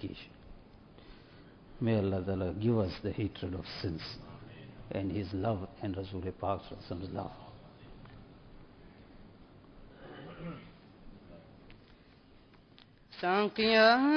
purification. May Allah Ta'ala give us the hatred of sins and His love and Rasul Pak's love. Sanqiyah